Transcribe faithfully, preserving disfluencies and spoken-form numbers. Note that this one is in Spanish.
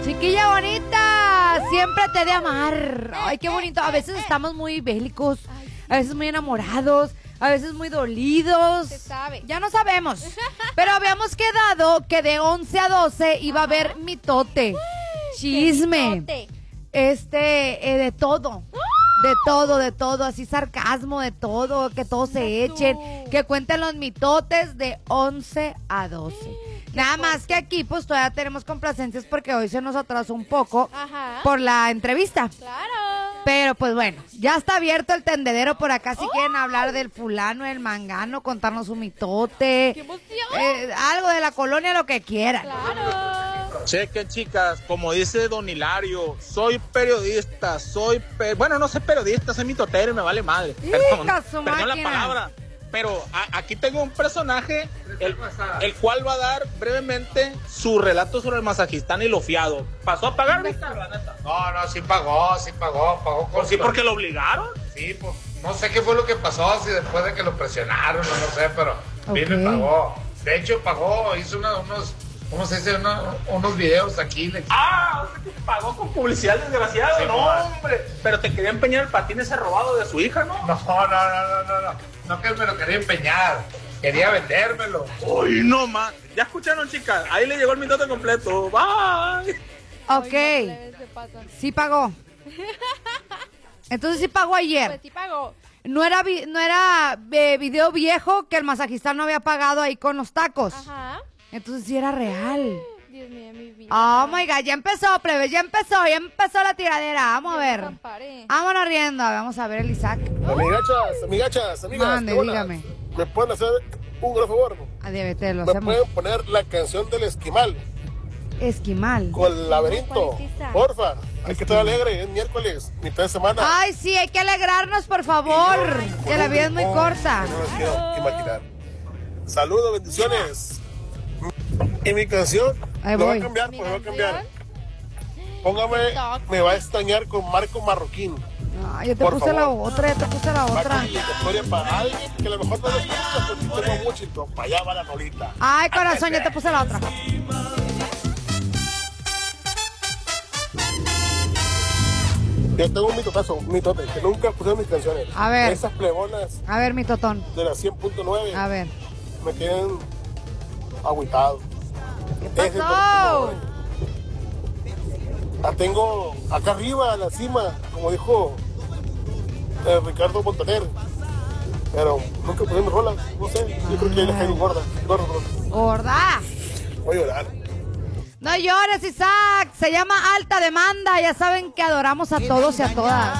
Chiquilla bonita, siempre te he de amar. Ay, qué bonito. A veces estamos muy bélicos, a veces muy enamorados, a veces muy dolidos. Se sabe. Ya no sabemos. Pero habíamos quedado que de once a doce iba a haber mitote, chisme, Mitote. este, eh, de todo. De todo, de todo, así sarcasmo, de todo, que todos se echen, que cuenten los mitotes de once a doce. Nada más que aquí, pues todavía tenemos complacencias porque hoy se nos atrasó un poco Ajá. por la entrevista. Claro. Pero pues bueno, ya está abierto el tendedero por acá si quieren hablar del fulano, el mangano, contarnos un mitote. ¡Qué emoción! eh, algo de la colonia, lo que quieran. Claro. Chequen, chicas, como dice Don Hilario, soy periodista, soy... pe- bueno, no soy periodista, soy mitotero y me vale madre. Perdón, ¡Hija su perdón la máquina! palabra. Pero a- aquí tengo un personaje, el, el cual va a dar brevemente su relato sobre el Mazajistán y lo fiado. ¿Pasó a pagar, Víctor? La neta. No, no, sí pagó, sí pagó, pagó con Pues sí, porque lo obligaron. Sí, pues no sé qué fue lo que pasó, si después de que lo presionaron o no sé, pero vino y Ok. pagó. De hecho, pagó, hizo una- unos, ¿cómo se dice? Una- unos videos aquí. Le... Ah, o sea que pagó con publicidad, desgraciado. Sí, no, man. hombre. Pero te quería empeñar el patín ese robado de su hija, ¿no? No, no, no, no, no, no, no que me lo quería empeñar, quería vendérmelo. Uy, no más. Ya escucharon, chicas. Ahí le llegó el mitote completo. Bye. Ok, Ay, no, plebes, se pasan. sí pagó. Entonces sí pagó ayer. Pues sí pagó. No era, vi- no era eh, video viejo que el masajistán no había pagado ahí con los tacos. Ajá. Entonces sí era real. Dios mío, mi vida. Oh my God, ya empezó, plebes, ya empezó, ya empezó la tiradera. Vamos a Ya me ver. desamparé. Vámonos riendo. Vamos a ver el Isaac. Amigachas, amigachas, amigas, Mande, ¿qué bolas? dígame. ¿Me pueden hacer un gran favor? A diabetes lo ¿Me hacemos. pueden poner la canción del esquimal Esquimal. con el laberinto? ¿Cuál es esa? Porfa, hay que estar alegre, es miércoles, mitad de semana. Ay, sí, hay que alegrarnos, por favor. Que la vida es muy corta. No las quiero imaginar. Saludos, bendiciones. Y mi canción, Ahí lo voy voy. a cambiar, ¿Mi pues lo voy a canción? cambiar. Póngame, TikTok. me va a extrañar con Marco Marroquín. Ay, yo te Por puse la favor. otra, ya te puse la Va otra. con historia para alguien que a lo mejor no lo escucha porque tengo mucho y todo. Para allá va la rolita. Ay, corazón, ya te puse la otra. Yo tengo un mitotazo, un mitote, que nunca pusieron mis canciones. A ver. Esas plebonas A ver, mi totón. de la cien punto nueve A ver. me tienen agüitado. ¿Qué Ese pasó? tortito, la tengo acá arriba, a la cima, como dijo eh, Ricardo Montaner. Pero nunca pusieron mis rolas, no sé. Yo creo que ahí les caigo gorda. gorda, gorda. Gorda. Voy a llorar. No llores, Isaac. Se llama alta demanda. Ya saben que adoramos a todos y a todas.